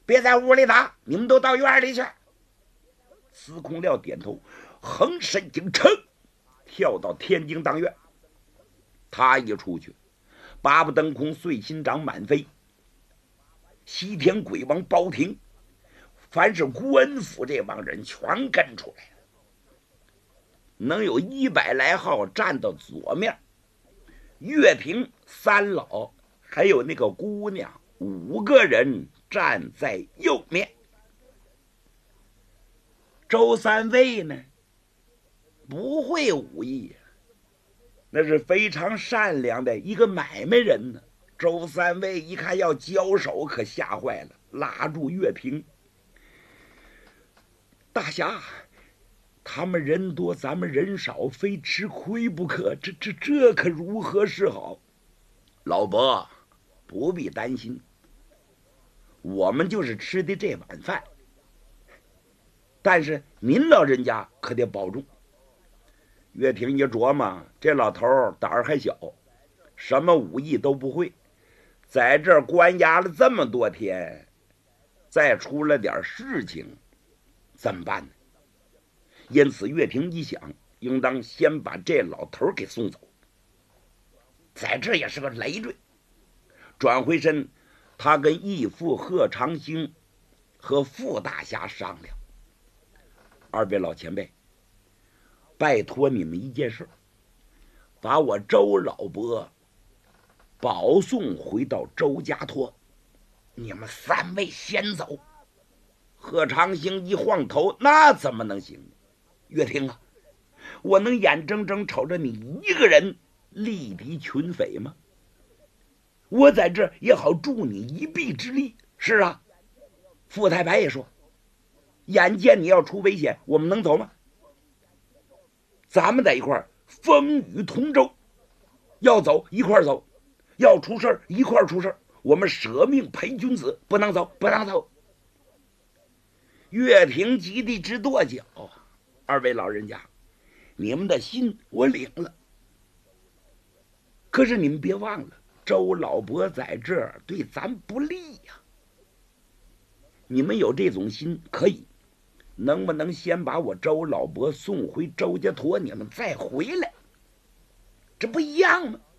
别在屋里打，你们都到院里去。司空廖点头，横身精成，跳到天津当院。他一出去，八不登空、碎心掌满飞，西天鬼王包廷，凡是官府这帮人全跟出来了，能有100来号站到左面，岳平、三老还有那个姑娘5个人站在右面。周三位呢，不会武艺，那是非常善良的一个买卖人呢。周三位一看要交手，可吓坏了，拉住岳平：“大侠，他们人多，咱们人少，非吃亏不可，这可如何是好？”老伯，不必担心，我们就是吃的这碗饭，但是您老人家可得保重。岳平一琢磨，这老头胆儿还小，什么武艺都不会，在这儿关押了这么多天，再出了点事情怎么办呢？因此岳平一想，应当先把这老头给送走，在这也是个累赘。转回身，他跟义父贺长兴和傅大侠商量：“二位老前辈，拜托你们一件事，把我周老伯保送回到周家托，你们3位先走。”贺长兴一晃头：“那怎么能行？岳平啊，我能眼睁睁瞅着你一个人力敌群匪吗？我在这也好助你一臂之力。”是啊，傅太白也说：“眼见你要出危险，我们能走吗？咱们在一块儿风雨同舟，要走一块儿走，要出事一块儿出事，我们舍命陪君子，不能走，不能走。”岳平急得直跺脚：“二位老人家，你们的心我领了，可是你们别忘了，周老伯在这儿对咱不利呀。你们有这种心可以，能不能先把我周老伯送回周家托，你们再回来？这不一样吗？”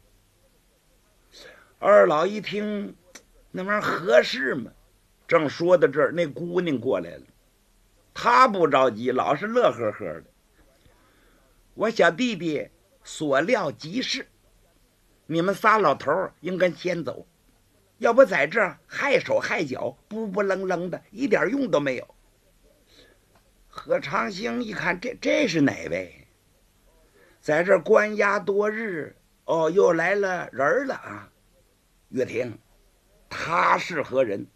二老一听，那玩意儿合适吗？正说到这儿，那姑娘过来了，她不着急，老是乐呵呵的：“我小弟弟所料极是，你们仨老头应该先走，要不在这儿害手害脚，不愣愣的，一点用都没有。”贺长兴一看，这是哪位？在这儿关押多日，又来了人了啊！岳霆，他是何人？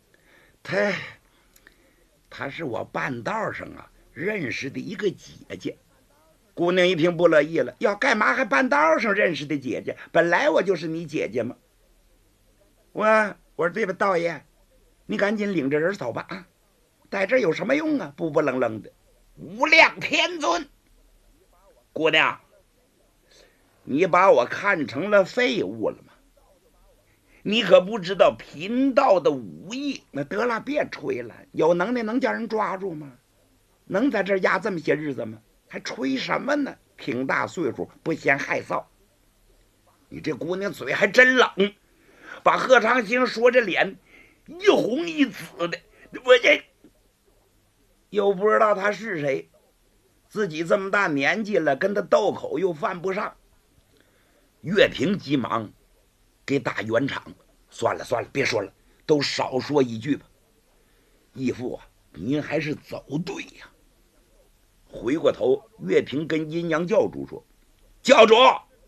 他是我半道上认识的一个姐姐。姑娘一听不乐意了：“要干嘛还半道上认识的姐姐？本来我就是你姐姐嘛。”我说：“这位道爷，你赶紧领着人走吧啊！在这有什么用啊？不愣愣的。”无量天尊，姑娘，你把我看成了废物了吗？你可不知道贫道的武艺。那得了，别吹了，有能耐能叫人抓住吗？能在这压这么些日子吗？还吹什么呢？挺大岁数不嫌害臊。你这姑娘嘴还真冷，把贺长兴说这脸一红一紫的。我这又不知道他是谁，自己这么大年纪了，跟他斗口又犯不上。岳平急忙给打圆场：“算了，别说了，都少说一句吧。义父啊，您还是走对呀。”回过头，岳平跟阴阳教主说：“教主，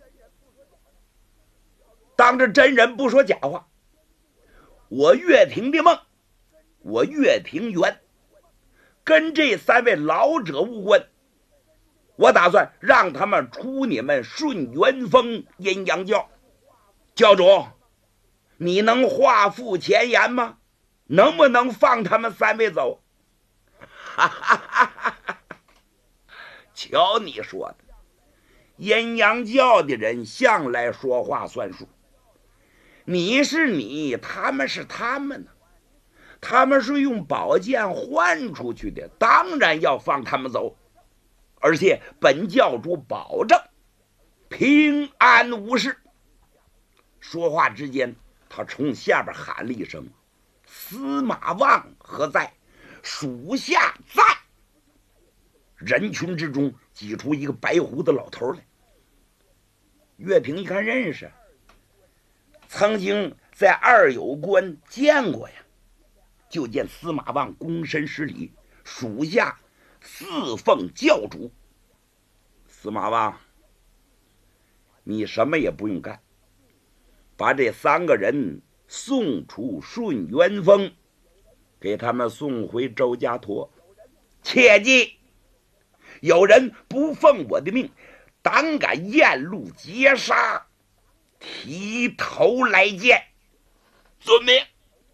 当着真人不说假话，我岳平的梦，我岳平元跟这3位老者无关，我打算让他们出你们顺元峰阴阳教。教主，你能画付前言吗？能不能放他们3位走？”哈哈哈哈哈！瞧你说的，阴阳教的人向来说话算数，你是你，他们是他们呢。 他们是用宝剑换出去的，当然要放他们走，而且本教主保证平安无事。说话之间，他冲下边喊了一声：“司马望何在？属下在。”人群之中挤出一个白胡子老头来。岳平一看认识，曾经在二友关见过呀，就见司马望躬身施礼：“属下侍奉教主。”司马望，你什么也不用干，把这3个人送出顺元峰，给他们送回周家坨。切记，有人不奉我的命，胆敢沿路劫杀，提头来见。遵命。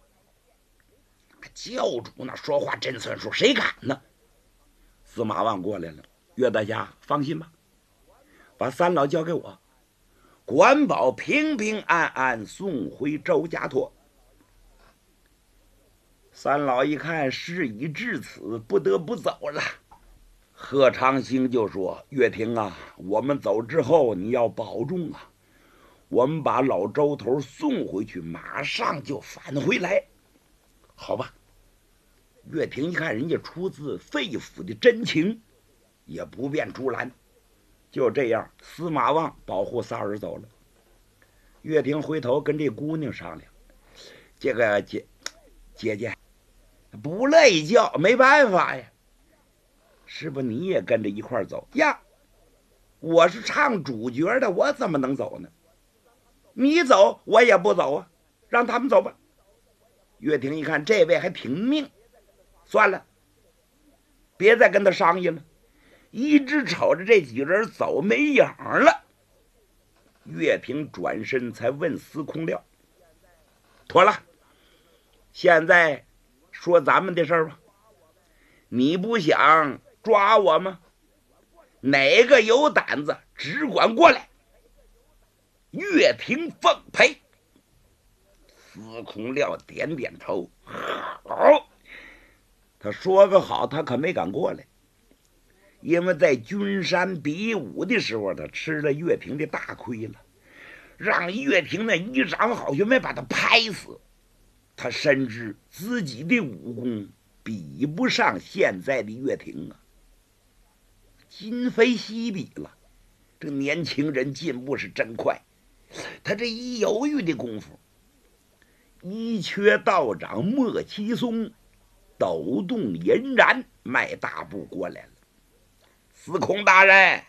教主那说话真算数，谁敢呢？司马望过来了：“岳大侠，放心吧，把3老交给我，管保平平安安送回周家坨。”3老一看事已至此，不得不走了。贺长兴就说：“岳霆啊，我们走之后你要保重啊，我们把老周头送回去，马上就返回来，好吧？”岳霆一看人家出自肺腑的真情，也不便阻拦。就这样，司马望保护仨人走了。岳霆回头跟这姑娘商量：“这个姐姐不乐意叫，没办法呀，是不你也跟着一块走呀？我是唱主角的，我怎么能走呢？你走我也不走啊，让他们走吧。”岳霆一看这位还挺命，算了，别再跟他商议了，一直瞅着这几个人走没影了。岳霆转身才问司空廖：“妥了，现在说咱们的事儿吧，你不想抓我吗？哪个有胆子只管过来。”岳霆奉陪。司空廖点点头：“好。”他说个好，他可没敢过来，因为在君山比武的时候，他吃了岳霆的大亏了，让岳霆那一掌好像没把他拍死。他深知自己的武功比不上现在的岳霆啊，今非昔比了。这年轻人进步是真快，他这一犹豫的功夫，一缺道长莫七松抖动银髯，迈大步过来了。“司空大人，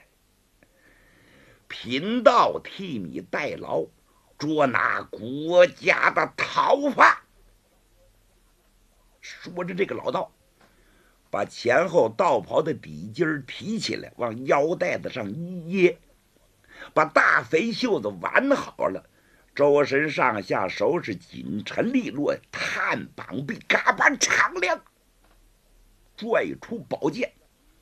贫道替你代劳，捉拿国家的讨伐。”说着，这个老道把前后道袍的底襟提起来，往腰带子上一掖，把大肥袖子挽好了，周身上下收拾紧沉利落，探膀臂，嘎巴敞亮，拽出宝剑。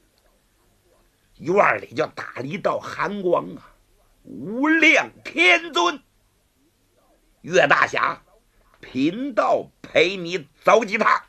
院里就打了一道寒光啊！无量天尊，岳大侠，贫道陪你走几趟。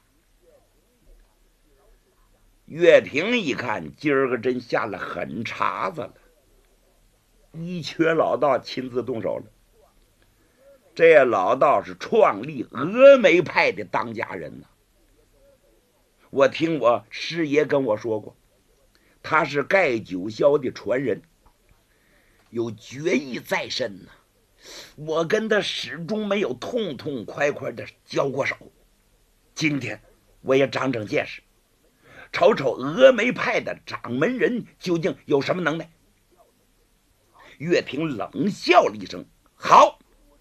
岳霆一看，今儿个真下了狠茬子了，一缺老道亲自动手了。这老道是创立峨眉派的当家人呢，我听我师爷跟我说过，他是盖九霄的传人，有决意在身呢。我跟他始终没有痛痛快快的交过手，今天我也长长见识，瞅瞅峨眉派的掌门人究竟有什么能耐。岳霆冷笑了一声：“好。”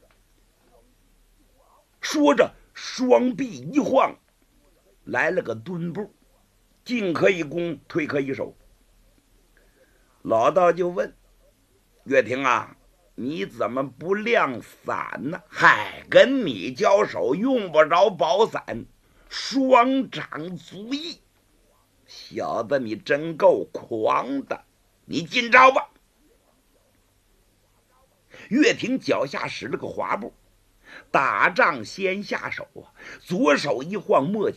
说着双臂一晃，来了个蹲步，进可以攻，退可以守。老道就问：“岳霆啊，你怎么不亮伞呢？”“嗨，跟你交手用不着宝伞，双掌足矣。”“小子，你真够狂的，你进招吧。”岳霆脚下使了个滑步， 打仗先下手啊，左手一晃墨